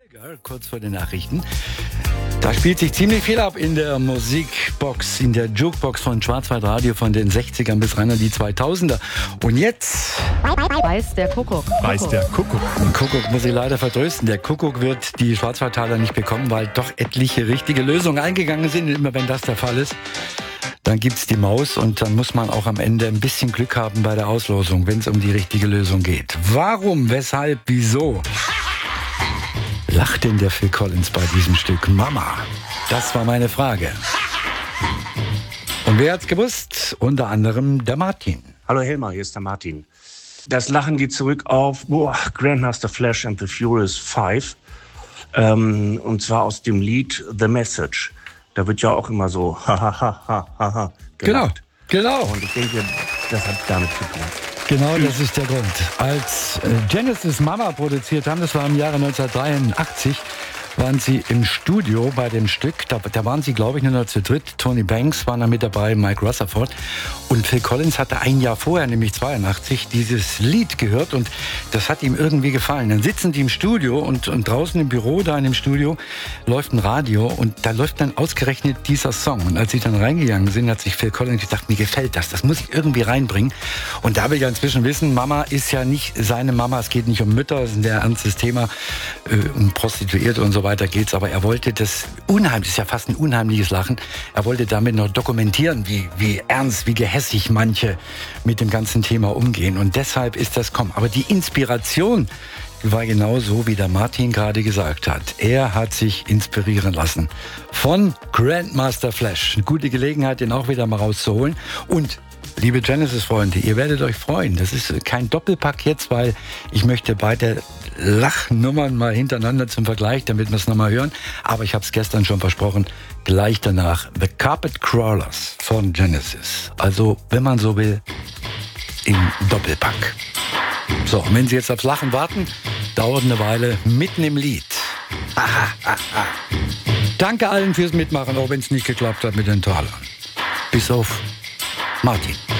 Kurz vor den Nachrichten. Da spielt sich ziemlich viel ab in der Musikbox, in der Jukebox von Schwarzwaldradio von den 60ern bis rein an die 2000er. Und jetzt weiß der Kuckuck. Weiß der Kuckuck. Den Kuckuck muss ich leider vertrösten. Der Kuckuck wird die Schwarzwaldtaler nicht bekommen, weil doch etliche richtige Lösungen eingegangen sind. Und immer wenn das der Fall ist, dann gibt's die Maus und dann muss man auch am Ende ein bisschen Glück haben bei der Auslosung, wenn es um die richtige Lösung geht. Warum, weshalb, wieso lacht denn der Phil Collins bei diesem Stück Mama? Das war meine Frage. Und wer hat's gewusst? Unter anderem der Martin. Hallo Helmar, hier ist der Martin. Das Lachen geht zurück auf Grandmaster Flash and the Furious 5. Und zwar aus dem Lied The Message. Da wird ja auch immer so ha gelacht. Genau. Und ich denke, das hat damit zu tun. Genau, das ist der Grund. Als Genesis Mama produziert haben, das war im Jahre 1983, waren sie im Studio bei dem Stück. Da waren sie, glaube ich, nur noch zu dritt. Tony Banks war da mit dabei, Mike Rutherford. Und Phil Collins hatte ein Jahr vorher, nämlich 82, dieses Lied gehört und das hat ihm irgendwie gefallen. Dann sitzen die im Studio und draußen im Büro, da in dem Studio, läuft ein Radio und da läuft dann ausgerechnet dieser Song. Und als sie dann reingegangen sind, hat sich Phil Collins gedacht, mir gefällt das muss ich irgendwie reinbringen. Und da will ich ja inzwischen wissen, Mama ist ja nicht seine Mama, es geht nicht um Mütter, das ist ein sehr ernstes Thema, um Prostituierte und so weiter geht's, aber er wollte das unheimlich, ist ja fast ein unheimliches Lachen, er wollte damit noch dokumentieren, wie ernst, wie gehässig manche mit dem ganzen Thema umgehen und deshalb ist das kommen. Aber die Inspiration war genau so, wie der Martin gerade gesagt hat. Er hat sich inspirieren lassen von Grandmaster Flash. Eine gute Gelegenheit, den auch wieder mal rauszuholen und liebe Genesis-Freunde, ihr werdet euch freuen. Das ist kein Doppelpack jetzt, weil ich möchte beide Lachnummern mal hintereinander zum Vergleich, damit wir es nochmal hören. Aber ich habe es gestern schon versprochen, gleich danach The Carpet Crawlers von Genesis. Also, wenn man so will, im Doppelpack. So, und wenn Sie jetzt aufs Lachen warten, dauert eine Weile mitten im Lied. Danke allen fürs Mitmachen, auch wenn es nicht geklappt hat mit den Talern. Bis auf Martin.